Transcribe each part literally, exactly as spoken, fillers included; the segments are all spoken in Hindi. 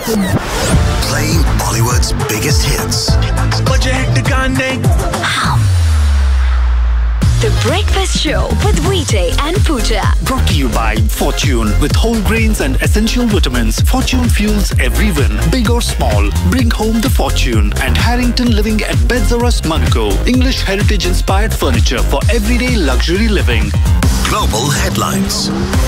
Playing Bollywood's biggest hits. The Breakfast Show with Vijay and Pooja. Brought to you by Fortune. With whole grains and essential vitamins, Fortune fuels every win, big or small. Bring home the fortune. And Harrington Living at Beds or Rust, Mango. English heritage-inspired furniture for everyday luxury living. Global headlines.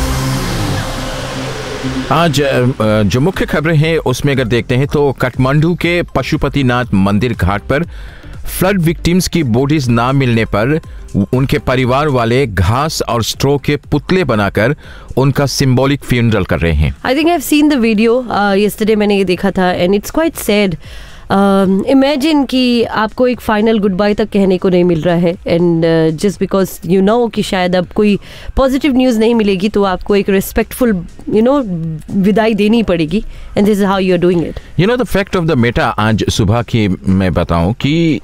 आज जो मुख्य खबरें हैं उसमें अगर देखते हैं तो काठमांडू के पशुपतिनाथ मंदिर घाट पर फ्लड विक्टिम्स की बॉडीज ना मिलने पर उनके परिवार वाले घास और स्ट्रॉ के पुतले बनाकर उनका सिंबॉलिक फ्यूनरल कर रहे हैं। I think I have seen the video yesterday, मैंने ये देखा था and it's quite sad. Imagine कि आपको एक फाइनल गुड बाय तक कहने को नहीं मिल रहा है and just because you know कि शायद अब कोई पॉजिटिव न्यूज़ नहीं मिलेगी तो आपको एक रिस्पेक्टफुल यू नो विदाई देनी पड़ेगी and this is how you are doing it. You know the fact of the matter, आज सुबह की मैं बताऊं कि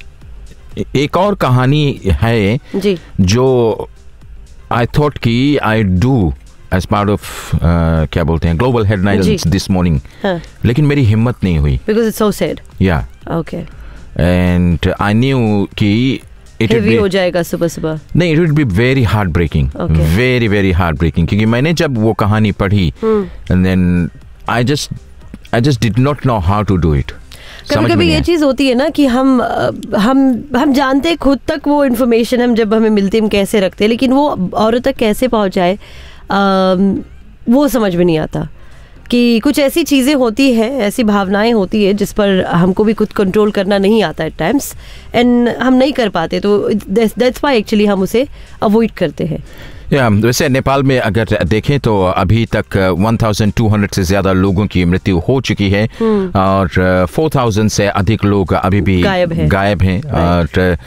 एक और कहानी है जी जो आई थॉट कि I do as part of क्या बोलते हैं ग्लोबल हेडलाइंस दिस मॉर्निंग, लेकिन मेरी हिम्मत नहीं हुई बिकॉज़ इट्स सो सैड। या ओके, एंड आई न्यू कि इट हेवी हो जाएगा सुबह सुबह। नहीं, it will be very heart breaking, very very heart breaking, क्योंकि मैंने जब वो कहानी पढ़ी and then I just I just did not know how to do it. कभी कभी ये चीज़ होती है ना कि हम हम हम जानते हैं खुद तक वो इन्फॉर्मेशन हम जब हमें मिलती है हम कैसे रखते हैं, लेकिन वो औरों तक कैसे पहुंचाए वो समझ में नहीं आता कि कुछ ऐसी चीज़ें होती हैं, ऐसी भावनाएं होती है जिस पर हमको भी खुद कंट्रोल करना नहीं आता एट टाइम्स एंड हम नहीं कर पाते, तो दैट्स व्हाई एक्चुअली हम उसे अवॉइड करते हैं। या yeah, वैसे नेपाल में अगर देखें तो अभी तक बारह सौ से ज़्यादा लोगों की मृत्यु हो चुकी है और चार हज़ार से अधिक लोग अभी भी गायब हैं, गायब हैं। और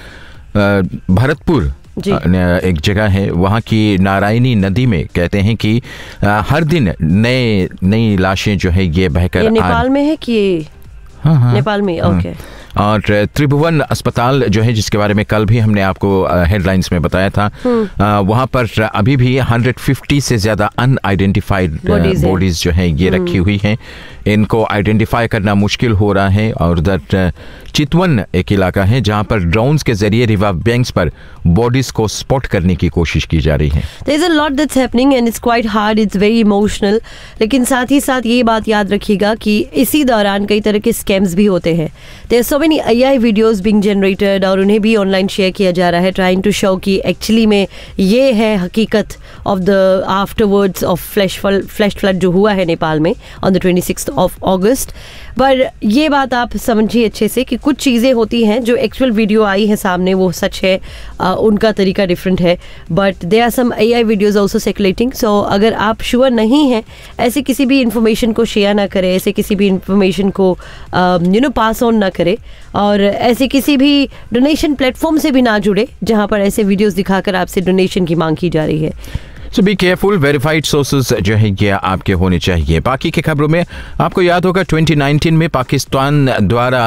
भरतपुर एक जगह है, वहाँ की नारायणी नदी में कहते हैं कि हर दिन नए नई लाशें जो है ये बहकर ये नेपाल में है कि हाँ, हाँ, नेपाल में ओके। और त्रिभुवन अस्पताल जो है जिसके बारे में कल भी हमने आपको हेडलाइंस में बताया था, वहाँ पर अभी भी एक सौ पचास से ज़्यादा अनआइडेंटिफाइड बॉडीज जो है ये रखी हुई हैं। इनको आइडेंटिफाई करना मुश्किल हो रहा है। और उधर चितवन एक इलाका है जहाँ पर ड्रोन्स के जरिए रिवर बैंक्स पर बॉडीज को स्पॉट करने की कोशिश की जा रही है। There is a lot that's happening and it's quite hard, it's very emotional। लेकिन साथ ही साथ ये बात याद रखिएगा कि इसी दौरान कई तरह के स्कैम्स भी होते हैं। There are so many A I videos being generated और उन्हें भी ऑनलाइन शेयर किया जा रहा है, trying to show कि एक्चुअली में ये है हकीकत of the afterwards of flash flash flood जो हुआ है नेपाल में on the twenty sixth of अगस्त। पर ये बात आप समझिए अच्छे से कि कुछ चीज़ें होती हैं जो एक्चुअल वीडियो आई है सामने वो सच है, आ, उनका तरीका डिफरेंट है, but there are some AI videos also circulating. सो अगर आप श्योर नहीं हैं, ऐसे किसी भी इंफॉर्मेशन को शेयर ना करें, ऐसे किसी भी इंफॉर्मेशन को यू नो पास ऑन ना करें और ऐसे किसी भी डोनेशन प्लेटफॉर्म से भी ना जुड़े जहाँ पर ऐसे वीडियोज़ दिखाकर आपसे डोनेशन की मांग की जा रही है। सो बी केयरफुल, वेरीफाइड सोर्सेज जो है ये आपके होने चाहिए। बाकी की खबरों में आपको याद होगा ट्वेंटी नाइनटीन में पाकिस्तान द्वारा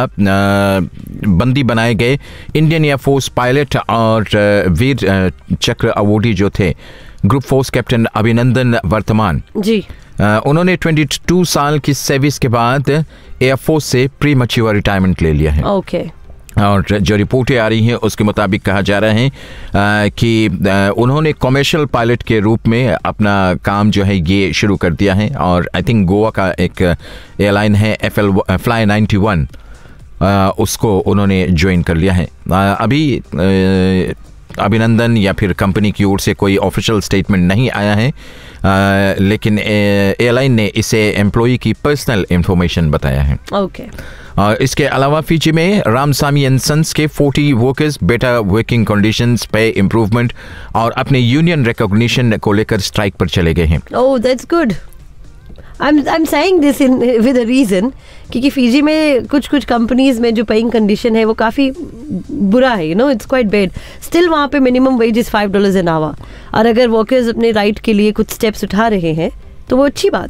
बंदी बनाए गए इंडियन एयरफोर्स पायलट और वीर चक्र अवॉर्डी जो थे ग्रुप फोर्स कैप्टन अभिनंदन वर्तमान जी, उन्होंने बाईस साल की सर्विस के बाद एयरफोर्स से प्री मैच्योर रिटायरमेंट ले लिया है। Okay okay. और जो रिपोर्टें आ रही हैं उसके मुताबिक कहा जा रहा है आ, कि आ, उन्होंने कमर्शियल पायलट के रूप में अपना काम जो है ये शुरू कर दिया है और आई थिंक गोवा का एक एयरलाइन है F L fly ninety one, उसको उन्होंने ज्वाइन कर लिया है। आ, अभी आ, अभिनंदन या फिर कंपनी की ओर से कोई ऑफिशियल स्टेटमेंट नहीं आया है, आ, लेकिन एयरलाइन ने इसे एम्प्लॉई की पर्सनल इंफॉर्मेशन बताया है। Okay okay. और इसके अलावा फीजी में रामसामी एंड सन्स के चालीस वर्कर्स बेटर वर्किंग कंडीशंस पे इम्प्रूवमेंट और अपने यूनियन रिकॉग्निशन को लेकर स्ट्राइक पर चले गए हैं। Oh that's good. I'm I'm saying this in with a reason क्योंकि फीजी में कुछ कुछ कंपनीज में जो पेइंग कंडीशन है वो काफ़ी बुरा है, you know it's quite bad. Still वहाँ पे minimum wage is five dollars an hour और अगर वर्कर्स अपने राइट के लिए कुछ स्टेप्स उठा रहे हैं तो वो अच्छी बात है।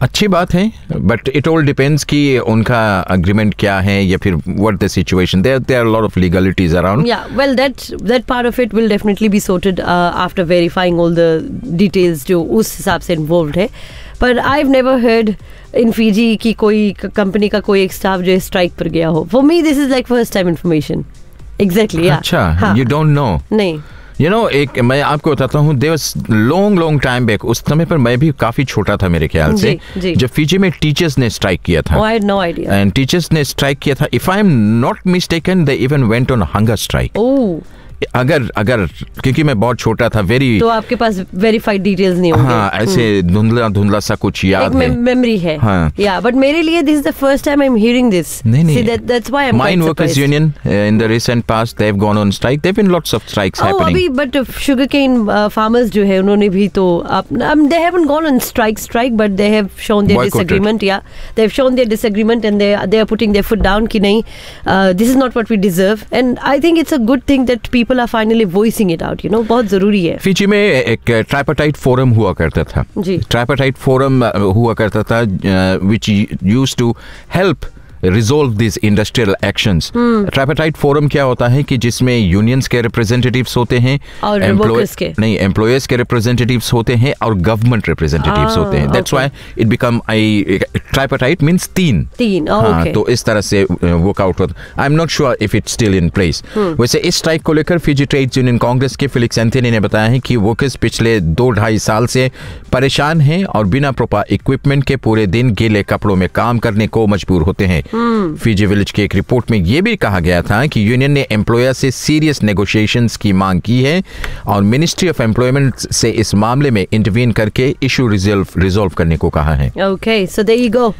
अच्छी बात है, बट इट ऑल डिपेंड्स कि उनका अग्रीमेंट क्या है या फिर what the situation. There there are lot of legalities around. Yeah, well, that that part of it will definitely be sorted uh, after verifying all the details जो उस हिसाब से involved है. But I've never heard in Fiji कि कोई कंपनी का कोई एक स्टाफ जो है स्ट्राइक पर गया हो. For me, this is like first time information. Exactly, yeah. अच्छा, हाँ. you don't know. नहीं. यू नो एक मैं आपको बताता हूँ, there was long long time back, उस समय पर मैं भी काफी छोटा था मेरे ख्याल से, जी, जी. जब फिजी में टीचर्स ने स्ट्राइक किया था. Oh, I had no idea. And teachers ने स्ट्राइक किया था. If I am not mistaken they even went on hunger strike. Oh. अगर अगर क्योंकि मैं बहुत छोटा था, वेरी तो आपके पास वेरीफाइड डिटेल्स नहीं होंगे. हाँ, ऐसे धुंधला धुंधला सा कुछ याद है, मेमोरी है. हाँ. या बट मेरे लिए this is the first time I am hearing this. नहीं नहीं, that's why I am mine workers union in the recent past they have gone on strike. There have been lots of strikes happening. अभी बट शुगरकेन फार्मर्स जो है उन्होंने भी तो they haven't gone on strike strike but they have shown there disagreement. या they have shown there disagreement and they they are putting their foot down कि नहीं, this is not what we deserve. And I think it's a good thing that people are finally voicing it out. You know, बहुत जरूरी है. फिजी में एक ट्राइपार्टाइट फोरम हुआ करता था. जी. ट्राइपार्टाइट फोरम हुआ करता था which used to help resolve this industrial actions. Tripartite forum क्या होता है कि जिसमें यूनियंस के रिप्रेजेंटेटिव्स होते हैं और वर्कर्स के नहीं, एम्प्लॉयर्स के रिप्रेजेंटेटिव्स होते हैं और गवर्नमेंट रिप्रेजेंटेटिव्स होते हैं. That's why it become I tripartite means तीन तीन. हाँ, तो इस तरह से वर्कआउट होता. I am not sure if it's still in place. वैसे इस स्ट्राइक को लेकर फिजी ट्रेड यूनियन कांग्रेस के फिलिक्स एंथनी ने बताया है कि वर्कर्स पिछले दो ढाई साल से परेशान हैं और बिना प्रॉपर इक्विपमेंट के पूरे दिन गीले कपड़ों में काम करने को मजबूर होते हैं. फिजी विलेज की एक रिपोर्ट में यह भी कहा गया था कि यूनियन ने एम्प्लॉयर से सीरियस नेगोशिएशंस की मांग की है और मिनिस्ट्री ऑफ एम्प्लॉयमेंट से इस मामले में इंटरवीन करके इशू रिजॉल्व रिजॉल्व करने को कहा है. Okay, so there you go.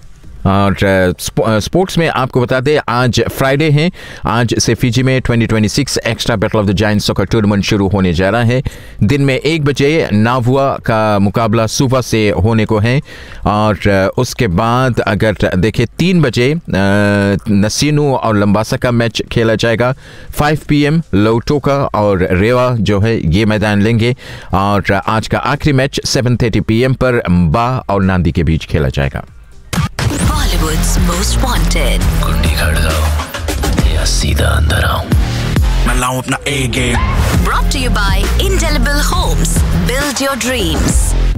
और स्पोर्ट्स में आपको बता दें, आज फ्राइडे है. आज से फिजी में twenty twenty six extra battle of the giants soccer tournament शुरू होने जा रहा है. दिन में एक बजे नावुआ का मुकाबला सुवा से होने को है और उसके बाद अगर देखें तीन बजे नसीनू और लंबासा का मैच खेला जाएगा. फाइव पी एम लोटोका और रेवा जो है ये मैदान लेंगे और आज का आखिरी match seven thirty P M पर बा और नांदी के बीच खेला जाएगा. Bollywood's most wanted. कुंडी खड़काओ या सीधा अंदर आओ, मैं लाऊं अपना ए game. Brought to you by Indelible Homes. Build your dreams.